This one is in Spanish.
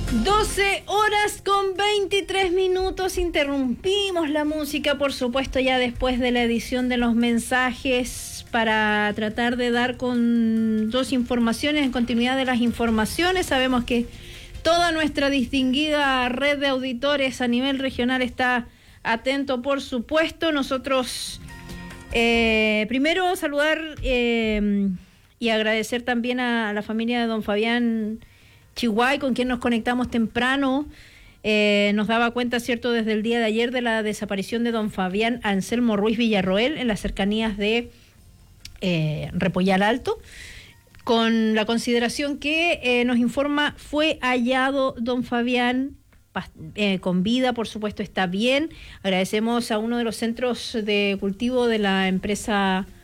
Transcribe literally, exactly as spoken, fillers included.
doce horas con veintitrés minutos, interrumpimos la música, por supuesto, ya después de la edición de los mensajes para tratar de dar con dos informaciones en continuidad de las informaciones. Sabemos que toda nuestra distinguida red de auditores a nivel regional está atento, por supuesto. Nosotros, eh, primero saludar eh, y agradecer también a la familia de don Fabián Chihuay, con quien nos conectamos temprano. Eh, nos daba cuenta, cierto, desde el día de ayer de la desaparición de don Fabián Anselmo Ruiz Villarroel en las cercanías de eh, Repollar Alto, con la consideración que eh, nos informa fue hallado don Fabián eh, con vida, por supuesto está bien. Agradecemos a uno de los centros de cultivo de la empresa